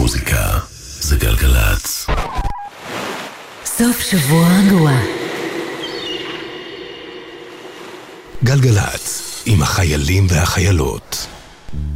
מוזיקה זה גלגלצ. סוף שבוע רגוע. גלגלצ עם החיילים והחיילות.